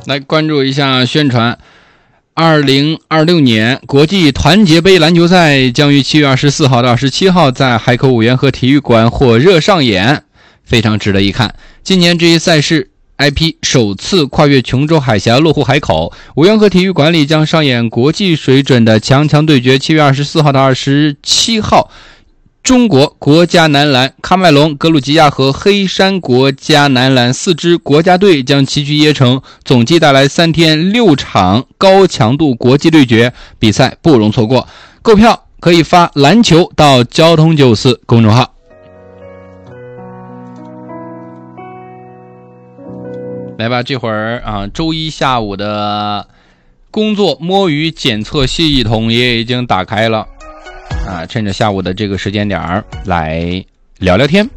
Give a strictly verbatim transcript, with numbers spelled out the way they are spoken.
来关注一下宣传。二零二六年国际团结杯篮球赛将于七月二十四号到二十七号在海口五缘河体育馆火热上演，非常值得一看。今年这一赛事 I P 首次跨越琼州海峡落户海口，五缘河体育馆里将上演国际水准的强强对决。七月二十四号到二十七号，中国国家男篮喀麦隆、格鲁吉亚和黑山国家男篮四支国家队将齐聚椰城，总计带来三天六场高强度国际对决，比赛不容错过。购票可以发篮球到交通九四公众号。来吧，这会儿啊，周一下午的工作摸鱼检测系统也已经打开了啊，趁着下午的这个时间点儿来聊聊天。